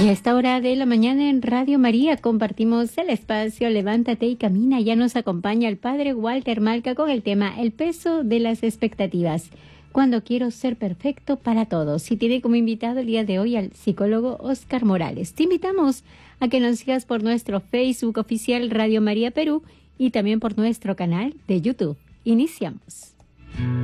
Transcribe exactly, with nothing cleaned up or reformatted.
Y a esta hora de la mañana en Radio María compartimos el espacio Levántate y Camina. Ya nos acompaña el Padre Walter Malca con el tema El peso de las expectativas, cuando quiero ser perfecto para todos. Y tiene como invitado el día de hoy al psicólogo Oscar Morales. Te invitamos a que nos sigas por nuestro Facebook oficial Radio María Perú y también por nuestro canal de YouTube. Iniciamos.